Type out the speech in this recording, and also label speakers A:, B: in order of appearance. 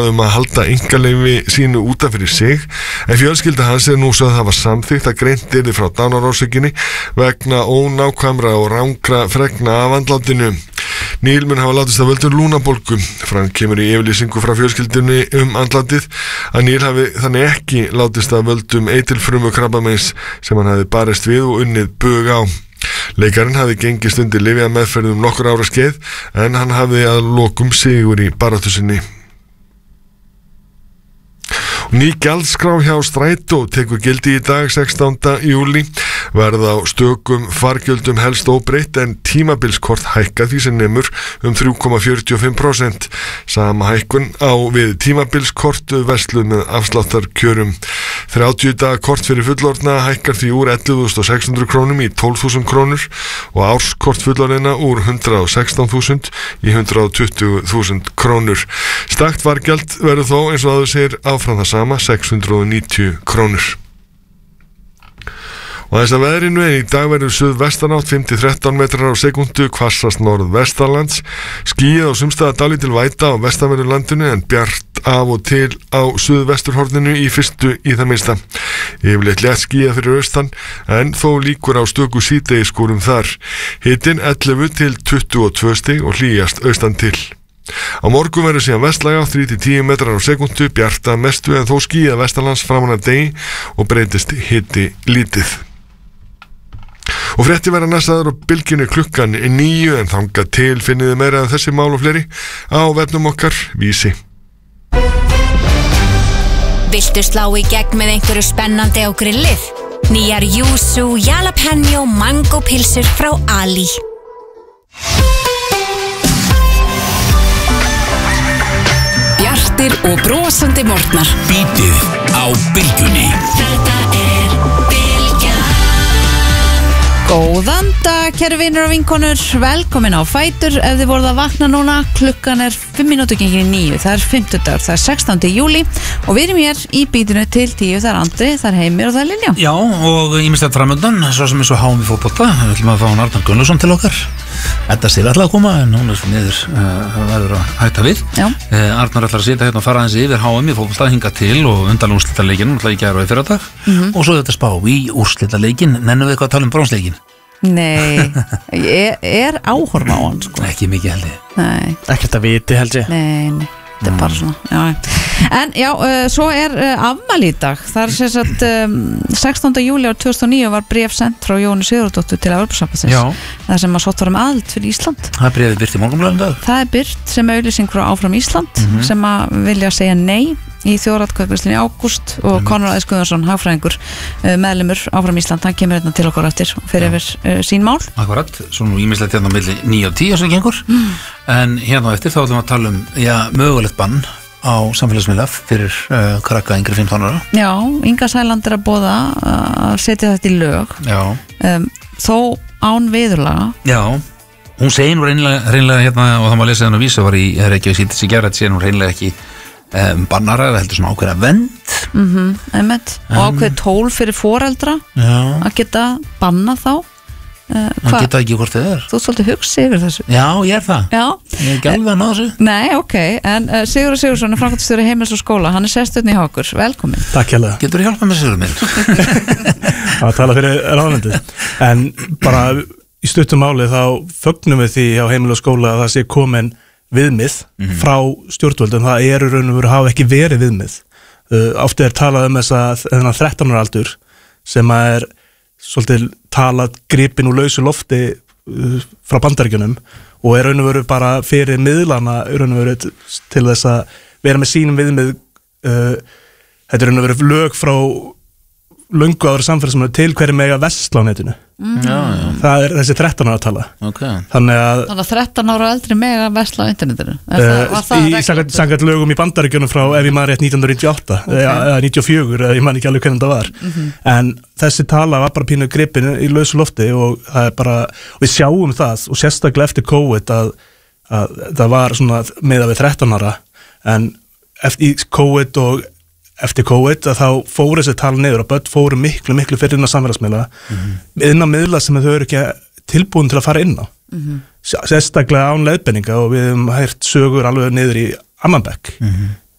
A: að halda einkaleyfi sínu útaf fyrir sig, en fjölskylda hans nú sögð hafa samþykkt að greint yrði frá dánarorsökinni vegna ónákvæmra og rangra fregna af andlátinu. Neil mun hafa látist af völdum lúnabólgu. Fram kemur í yfirlýsingu frá fjölskyldunni andlátið að Neil hafi þannig ekki látist af völdum eitilfrumu krabbameins sem hann hafi barist við og unnið bug á. Leikarinn hafi gengist undir lyfjameðferð nokkur ára skeið en hann hafi að lokum sigur í baráttu sinni. Ný gjaldskrá hjá Strætó tekur gildi í dag 16. júlí. Verð á stökum fargjöldum helst óbreytt en tímabilskort hækka því sem nemur 3,45%. Sama hækkun á við tímabilskort versluð með afsláttarkjörum. 30 daga kort fyrir fullorðna hækkar því úr 11.600 krónum í 12.000 krónur og árskort fullorðina úr 116.000 í 120.000 krónur. Stakt fargjald verður þó eins og áður segir áfram það sama 690 krónur. Og þess að veðrinu en í dag verður suðvestanátt 5-13 metrar á sekundu, hvassast norðvestanlands, skýjað á sumstaða dálítil væta á vestanverðu landinu en bjart af og til á suðvesturhorninu í fyrstu í það minnsta. Yfirleitt létt skýjað fyrir austan en þó líkur á stöku síðdegisskúrum þar. Hitinn 11 til 22 stig og hlýjast austan til. Á morgun verður síðan vestlæga 3-10 metrar á sekundu, bjart að mestu en þó skýjað vestanlands framan af degi og breytist hiti lítið. Og frétti verða næstaður á bylgjunni klukkan 9 en þangað til finniði meira af þessi mál og fleiri á vefnum okkar Vísi.
B: Viltu slá í gegn með einhverju spennandi á grillið? Nýjar Yuzu Jalapeno Mango pilsur frá Ali. Bjartir og brosandi morgnar.
C: Bítið á bylgjunni.
B: Þetta Bylgjan.
D: Góðan dag, kæru vinur og vinkonur, velkomin á Fætur. Ef þið voruð að vakna núna, klukkan 5 mínútur gengin 9, það 50 það 16. júlí og við erum hér í bítinu til 10, það Andri, það Heimir og það Lilja.
E: Já, og ýmislegt framöndan, svo sem er svo háum í fótbolta, við ætlum að fá hann Arnar Gunnlaugsson til okkar. Þetta sér alltaf að koma, en hún svo niður, það verður að hætta við. Arnar ætlar að sitja hérna og fara aðeins yfir háum í fótbolta, hinga til og undan úrslitaleikin, náttúrulega í gær og í fyrradag, og svo þetta spá í úrslitaleikin, nennum við eitthvað að tala um bronsleikin?
D: Nei, ég áhorfa á hann sko.
E: Ekki mikið held ég.
D: Nei.
F: Ekkert að viti held ég.
D: Nei, þetta bara svona já. En já, svo afmæli í dag. Það sem sagt 16. júlí árið 2009 var bréf sent frá Jóhannu Sigurðardóttur til Evrópusambandsins. Það sem að sótt var aðild fyrir Ísland.
E: Það bréfið birt í Morgunblaðinu dag.
D: Það birt sem auglýsing frá Áfram Ísland sem að vilja segja nei í þjóðaratkvæðagreiðslunni í ágúst og Konráð S. Guðjónsson, hagfræðingur, meðlimur Áfram Ísland, hann kemur hérna til okkur eftir og fyrir yfir sín mál.
E: Akkurat, svo nú ýmislegt hérna á milli 9 og 10 sem gengur, en hérna á eftir þá ætlum við að tala um mögulegt bann á samfélagsmiðla fyrir krakka yngri 15 ára.
D: Já, Inga Sæland að boða að setja þetta í lög.
E: Já.
D: Þó án viðurlaga.
E: Já. Hún segir nú reynilega hérna, og það má lesa hérna á Vísi, var í Reykjavík síðan þessi gerð, segir nú reynilega ekki bannara eða heldur svona ákveða vend
D: og ákveð tól fyrir foreldra að geta banna þá
E: hann geta ekki hvort þið er.
D: Þú ert svolítið hugsi yfir þessu.
E: Já, ég er það.
D: Já.
E: Ég er ekki alveg að ná þessu.
D: Nei, ok, en Sigurður Sigurðsson er framkvæmdastjóri Heimilis og skóla, hann er sesturinn í okkur, velkomin.
F: Takk hérlega.
E: Getur þú hjálpað með Sigurður minn?
F: Það tala fyrir ráðuneytið. En bara í stuttum máli þá fögnum við því á Heimili og skóla að það sé komin viðmið frá stjórnvöldum. Það raun og veru hafa ekki verið viðmið. Oft talað þennan 13 ára aldur sem er svolítið talað gripin úr lausu lofti frá Bandaríkjunum og raun og veru bara fyrir miðlana raun og veru til þess að vera með sínum viðmið. Þetta raun og veru lög frá löngu áður samfélagsmiðlum til hverju mega versla á netinu. Það þessi 13 ára tala. Þannig að 13 ára eldri mega versla á internetinu. Í samkvæmt lögum í Bandaríkjunum frá ef ég maður rétt 1998 eða 94 eða ég man ekki alveg hvernig það var. En þessi tala var bara pínu gripin í lausu lofti og það bara, við sjáum það og sérstaklega eftir COVID að það var svona meðað við 13 ára en eftir COVID og eftir COVID að þá fóru þessi tala niður og börn fóru miklu fyrir inn á samfélagsmiðla inn á miðla sem þau eru ekki tilbúin til að fara inn á sérstaklega án leiðbeininga og við hefum hært sögur alveg niður í annan bekk